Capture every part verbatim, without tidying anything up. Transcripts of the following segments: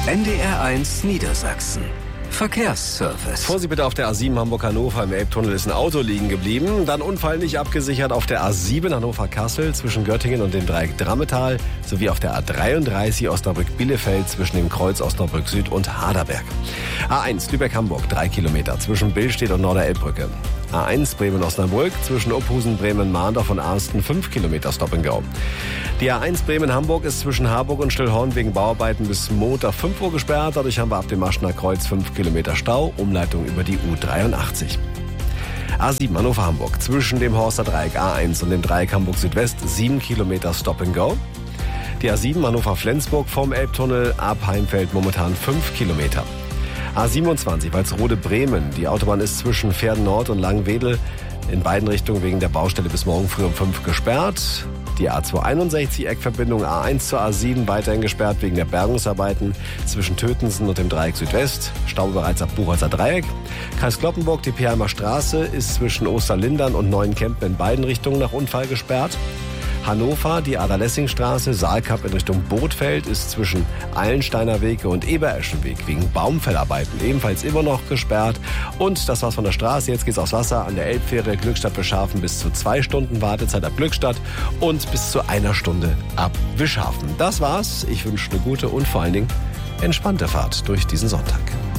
N D R eins Niedersachsen. Verkehrsservice. Vorsicht bitte auf der A sieben Hamburg-Hannover. Im Elbtunnel ist ein Auto liegen geblieben. Dann Unfall nicht abgesichert auf der A sieben Hannover-Kassel zwischen Göttingen und dem Dreieck Drammetal sowie auf der A dreiunddreißig Osnabrück-Bielefeld zwischen dem Kreuz Osnabrück Süd und Haderberg. A eins Lübeck-Hamburg, drei Kilometer zwischen Billstedt und Norderelbbrücke. A eins Bremen-Osnabrück zwischen Opphusen, Bremen-Mahndorf und Arsten, fünf Kilometer Stop and Go. Die A eins Bremen-Hamburg ist zwischen Harburg und Stillhorn wegen Bauarbeiten bis Montag fünf Uhr gesperrt. Dadurch haben wir ab dem Maschner Kreuz fünf Kilometer Stau, Umleitung über die U dreiundachtzig. A sieben Hannover-Hamburg zwischen dem Horster Dreieck A eins und dem Dreieck Hamburg-Südwest, sieben Kilometer Stop and Go. Die A sieben Hannover-Flensburg vom Elbtunnel ab Heimfeld momentan fünf Kilometer. A siebenundzwanzig Walsrode-Bremen. Die Autobahn ist zwischen Pferden Nord und Langenwedel in beiden Richtungen wegen der Baustelle bis morgen früh um fünf gesperrt. Die A zweihunderteinundsechzig Eckverbindung A eins zur A sieben weiterhin gesperrt wegen der Bergungsarbeiten zwischen Tötensen und dem Dreieck Südwest. Stau bereits ab Buchholzer Dreieck. Kreis Cloppenburg, die Pialmer Straße ist zwischen Osterlindern und Neuenkempen in beiden Richtungen nach Unfall gesperrt. Hannover, die Ader-Lessing-Straße, Saalkap in Richtung Bothfeld ist zwischen Eilensteiner Wege und Ebereschenweg wegen Baumfellarbeiten ebenfalls immer noch gesperrt. Und das war's von der Straße. Jetzt geht's aufs Wasser an der Elbfähre Glückstadt-Wischhafen bis zu zwei Stunden Wartezeit ab Glückstadt und bis zu einer Stunde ab Wischhafen. Das war's. Ich wünsche eine gute und vor allen Dingen entspannte Fahrt durch diesen Sonntag.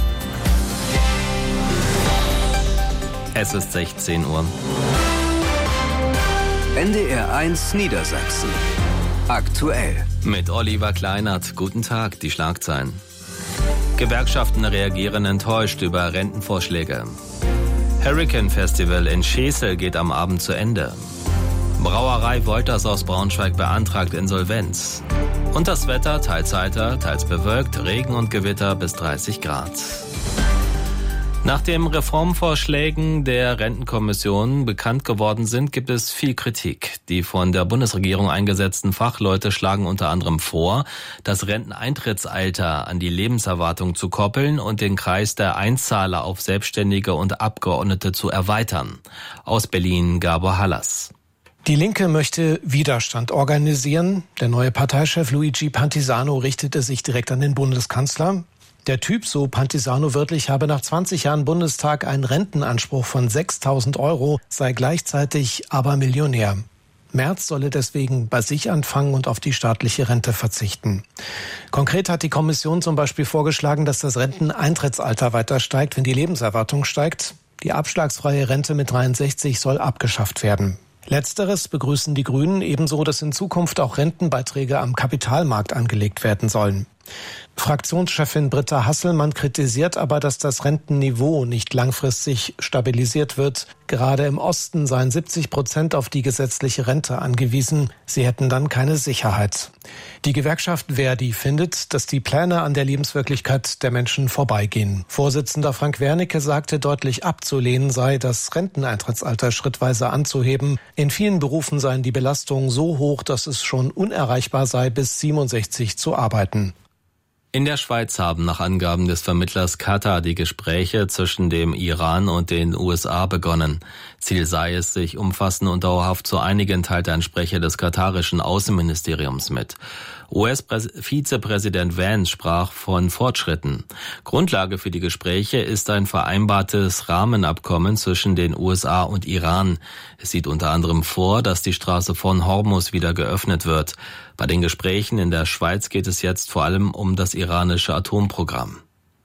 Es ist sechzehn Uhr. N D R eins Niedersachsen. Aktuell. Mit Oliver Kleinert. Guten Tag, die Schlagzeilen. Gewerkschaften reagieren enttäuscht über Rentenvorschläge. Hurricane Festival in Schesel geht am Abend zu Ende. Brauerei Wolters aus Braunschweig beantragt Insolvenz. Und das Wetter, teils heiter, teils bewölkt, Regen und Gewitter bis dreißig Grad. Nach den Reformvorschlägen der Rentenkommission bekannt geworden sind, gibt es viel Kritik. Die von der Bundesregierung eingesetzten Fachleute schlagen unter anderem vor, das Renteneintrittsalter an die Lebenserwartung zu koppeln und den Kreis der Einzahler auf Selbstständige und Abgeordnete zu erweitern. Aus Berlin Gabor Hallas. Die Linke möchte Widerstand organisieren. Der neue Parteichef Luigi Pantisano richtete sich direkt an den Bundeskanzler. Der Typ, so Pantisano wörtlich, habe nach zwanzig Jahren Bundestag einen Rentenanspruch von sechstausend Euro, sei gleichzeitig aber Millionär. Merz solle deswegen bei sich anfangen und auf die staatliche Rente verzichten. Konkret hat die Kommission zum Beispiel vorgeschlagen, dass das Renteneintrittsalter weiter steigt, wenn die Lebenserwartung steigt. Die abschlagsfreie Rente mit dreiundsechzig soll abgeschafft werden. Letzteres begrüßen die Grünen, ebenso, dass in Zukunft auch Rentenbeiträge am Kapitalmarkt angelegt werden sollen. Fraktionschefin Britta Hasselmann kritisiert aber, dass das Rentenniveau nicht langfristig stabilisiert wird. Gerade im Osten seien siebzig Prozent auf die gesetzliche Rente angewiesen. Sie hätten dann keine Sicherheit. Die Gewerkschaft Verdi findet, dass die Pläne an der Lebenswirklichkeit der Menschen vorbeigehen. Vorsitzender Frank Wernicke sagte, deutlich abzulehnen sei, das Renteneintrittsalter schrittweise anzuheben. In vielen Berufen seien die Belastungen so hoch, dass es schon unerreichbar sei, bis siebenundsechzig zu arbeiten. In der Schweiz haben nach Angaben des Vermittlers Katar die Gespräche zwischen dem Iran und den U S A begonnen. Ziel sei es, sich umfassend und dauerhaft zu einigen, teilte ein Sprecher des katarischen Außenministeriums mit. U S-Vizepräsident Vance sprach von Fortschritten. Grundlage für die Gespräche ist ein vereinbartes Rahmenabkommen zwischen den U S A und Iran. Es sieht unter anderem vor, dass die Straße von Hormuz wieder geöffnet wird. Bei den Gesprächen in der Schweiz geht es jetzt vor allem um das iranische Atomprogramm.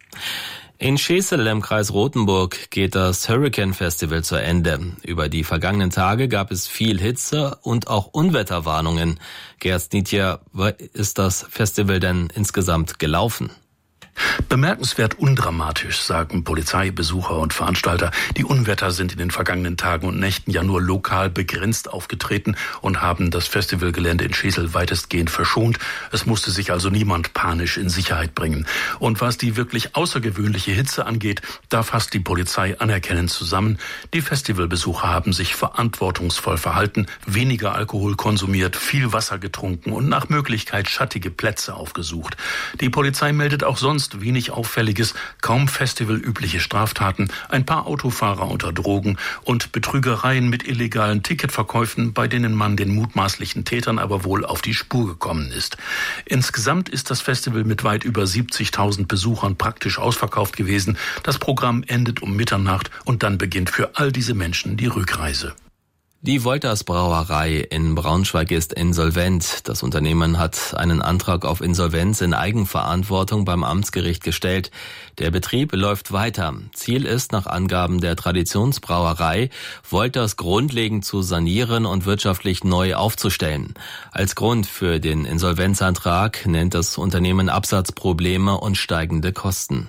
In Schesel im Kreis Rothenburg geht das Hurricane Festival zu Ende. Über die vergangenen Tage gab es viel Hitze und auch Unwetterwarnungen. Gerd Snitjer, ist das Festival denn insgesamt gelaufen? Bemerkenswert undramatisch, sagen Polizei, Besucher und Veranstalter. Die Unwetter sind in den vergangenen Tagen und Nächten ja nur lokal begrenzt aufgetreten und haben das Festivalgelände in Schesel weitestgehend verschont. Es musste sich also niemand panisch in Sicherheit bringen. Und was die wirklich außergewöhnliche Hitze angeht, da fasst die Polizei anerkennend zusammen. Die Festivalbesucher haben sich verantwortungsvoll verhalten, weniger Alkohol konsumiert, viel Wasser getrunken und nach Möglichkeit schattige Plätze aufgesucht. Die Polizei meldet auch sonst sonst wenig Auffälliges, kaum festivalübliche Straftaten, ein paar Autofahrer unter Drogen und Betrügereien mit illegalen Ticketverkäufen, bei denen man den mutmaßlichen Tätern aber wohl auf die Spur gekommen ist. Insgesamt ist das Festival mit weit über siebzigtausend Besuchern praktisch ausverkauft gewesen. Das Programm endet um Mitternacht und dann beginnt für all diese Menschen die Rückreise. Die Wolters Brauerei in Braunschweig ist insolvent. Das Unternehmen hat einen Antrag auf Insolvenz in Eigenverantwortung beim Amtsgericht gestellt. Der Betrieb läuft weiter. Ziel ist nach Angaben der Traditionsbrauerei, Wolters grundlegend zu sanieren und wirtschaftlich neu aufzustellen. Als Grund für den Insolvenzantrag nennt das Unternehmen Absatzprobleme und steigende Kosten.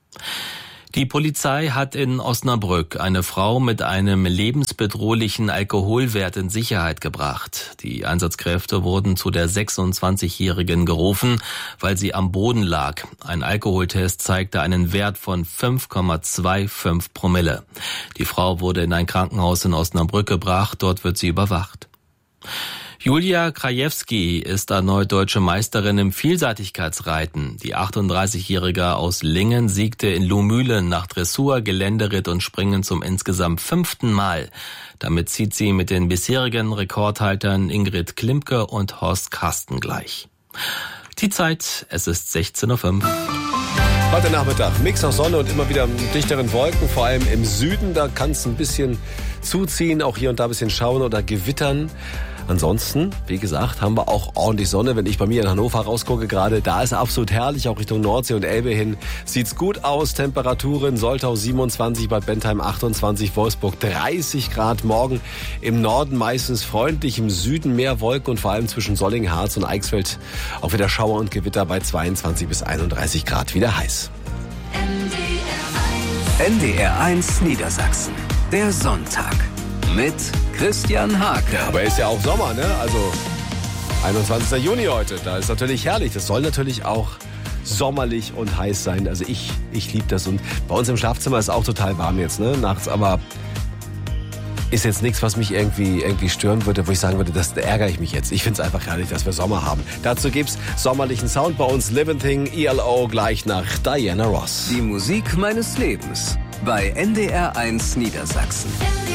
Die Polizei hat in Osnabrück eine Frau mit einem lebensbedrohlichen Alkoholwert in Sicherheit gebracht. Die Einsatzkräfte wurden zu der sechsundzwanzigjährigen gerufen, weil sie am Boden lag. Ein Alkoholtest zeigte einen Wert von fünf Komma fünfundzwanzig Promille. Die Frau wurde in ein Krankenhaus in Osnabrück gebracht, dort wird sie überwacht. Julia Krajewski ist erneut deutsche Meisterin im Vielseitigkeitsreiten. Die achtunddreißigjährige aus Lingen siegte in Lohmühlen nach Dressur, Geländeritt und Springen zum insgesamt fünften Mal. Damit zieht sie mit den bisherigen Rekordhaltern Ingrid Klimke und Horst Karsten gleich. Die Zeit, es ist sechzehn Uhr fünf. Heute Nachmittag Mix aus Sonne und immer wieder dichteren Wolken, vor allem im Süden. Da kann es ein bisschen zuziehen, auch hier und da ein bisschen schauen oder gewittern. Ansonsten, wie gesagt, haben wir auch ordentlich Sonne. Wenn ich bei mir in Hannover rausgucke gerade, da ist absolut herrlich, auch Richtung Nordsee und Elbe hin. Sieht's gut aus, Temperaturen, Soltau siebenundzwanzig, Bad Bentheim achtundzwanzig, Wolfsburg dreißig Grad. Morgen im Norden meistens freundlich, im Süden mehr Wolken und vor allem zwischen Solling, Harz und Eichsfeld auch wieder Schauer und Gewitter bei zweiundzwanzig bis einunddreißig Grad, wieder heiß. N D R eins Niedersachsen, der Sonntag mit Christian Hake. Ja, aber ist ja auch Sommer, ne? Also einundzwanzigster Juni heute, da ist natürlich herrlich. Das soll natürlich auch sommerlich und heiß sein. Also ich, ich liebe das. Und bei uns im Schlafzimmer ist auch total warm jetzt, ne? Nachts, aber ist jetzt nichts, was mich irgendwie, irgendwie stören würde, wo ich sagen würde, das da ärgere ich mich jetzt. Ich finde es einfach herrlich, dass wir Sommer haben. Dazu gibt's sommerlichen Sound bei uns. Living Thing, E L O, gleich nach Diana Ross. Die Musik meines Lebens bei N D R eins Niedersachsen.